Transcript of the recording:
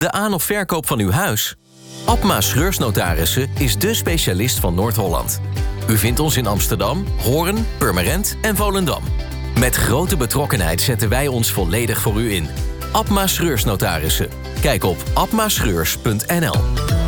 De aan- of verkoop van uw huis? Abma Schreursnotarissen is dé specialist van Noord-Holland. U vindt ons in Amsterdam, Hoorn, Purmerend en Volendam. Met grote betrokkenheid zetten wij ons volledig voor u in. Abma Schreursnotarissen. Kijk op abmaschreurs.nl.